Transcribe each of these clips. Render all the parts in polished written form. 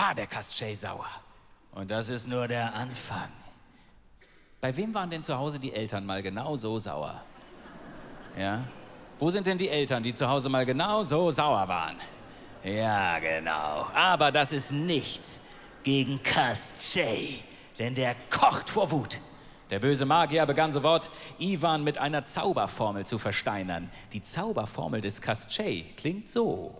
war der Kastschei sauer. Und das ist nur der Anfang. Bei wem waren denn zu Hause die Eltern mal genau so sauer? Ja? Wo sind denn die Eltern, die zu Hause mal genau so sauer waren? Ja, genau. Aber das ist nichts gegen Kastschei, denn der kocht vor Wut. Der böse Magier begann sofort, Iwan mit einer Zauberformel zu versteinern. Die Zauberformel des Kastschei klingt so.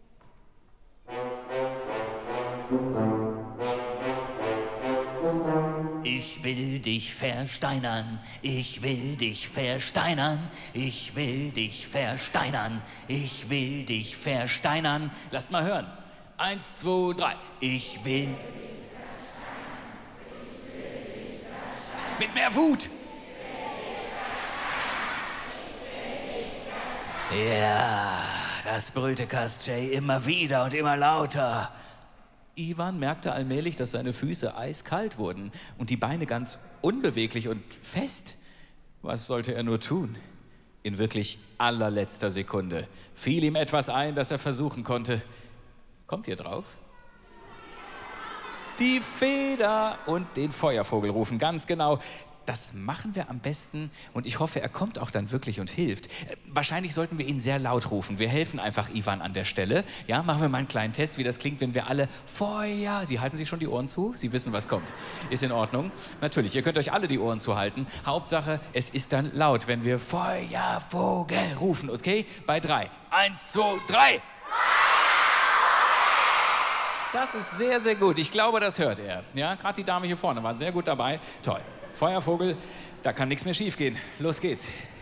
Ich will dich versteinern, ich will dich versteinern, ich will dich versteinern, ich will dich versteinern. Lasst mal hören. 1, 2, 3. Ich will dich versteinern. Mit mehr Wut. Ja, das brüllte Kastschei immer wieder und immer lauter. Iwan merkte allmählich, dass seine Füße eiskalt wurden und die Beine ganz unbeweglich und fest. Was sollte er nur tun? In wirklich allerletzter Sekunde fiel ihm etwas ein, das er versuchen konnte. Kommt ihr drauf? Die Feder und den Feuervogel rufen, ganz genau. Das machen wir am besten und ich hoffe, er kommt auch dann wirklich und hilft. Wahrscheinlich sollten wir ihn sehr laut rufen. Wir helfen einfach Iwan an der Stelle. Ja, machen wir mal einen kleinen Test, wie das klingt, wenn wir alle Feuer... Sie halten sich schon die Ohren zu? Sie wissen, was kommt. Ist in Ordnung. Natürlich, ihr könnt euch alle die Ohren zuhalten. Hauptsache, es ist dann laut, wenn wir Feuervogel rufen, okay? Bei 3. 1, 2, 3. Das ist sehr, sehr gut. Ich glaube, das hört er. Ja, gerade die Dame hier vorne war sehr gut dabei. Toll. Feuervogel, da kann nichts mehr schief gehen. Los geht's.